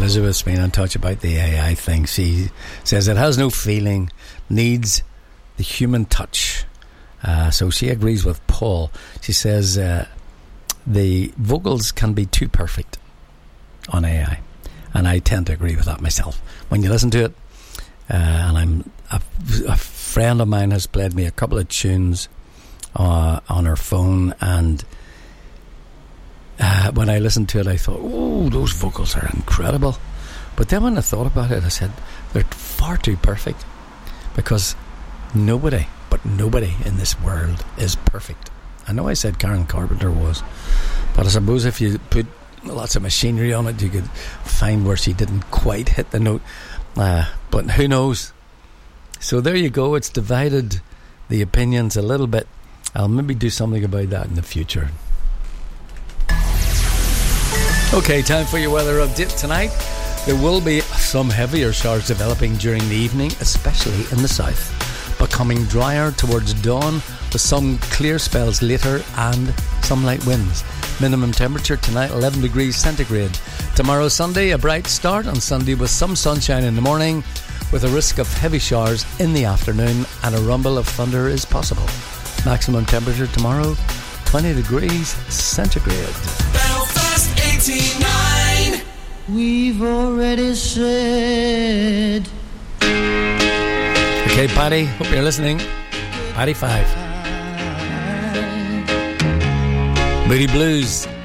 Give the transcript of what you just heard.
Elizabeth's been in touch about the AI thing. She says it has no feeling, needs the human touch. So she agrees with Paul. She says the vocals can be too perfect on AI, and I tend to agree with that myself. When you listen to it, and a friend of mine has played me a couple of tunes on her phone, and when I listened to it, I thought, oh, those vocals are incredible. But then when I thought about it, I said, they're far too perfect, because nobody in this world is perfect. I know I said Karen Carpenter was, but I suppose if you put lots of machinery on it, you could find where she didn't quite hit the note. But who knows? So there you go. It's divided the opinions a little bit. I'll maybe do something about that in the future. Okay, time for your weather update tonight. There will be some heavier showers developing during the evening, especially in the south, becoming drier towards dawn with some clear spells later and some light winds. Minimum temperature tonight 11 degrees centigrade. Tomorrow Sunday, a bright start on Sunday with some sunshine in the morning, with a risk of heavy showers in the afternoon, and a rumble of thunder is possible. Maximum temperature tomorrow 20 degrees centigrade. Belfast 89. We've already said. Okay, Patty, hope you're listening. Patty 5. Moody Blues.